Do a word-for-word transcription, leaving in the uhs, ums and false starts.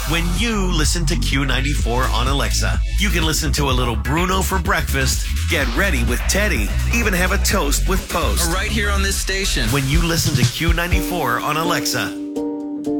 When you listen to Q ninety-four on Alexa, you can listen to a little Bruno for breakfast, get ready with Teddy, even have a toast with Post. Right here on this station. When you listen to Q ninety-four on Alexa,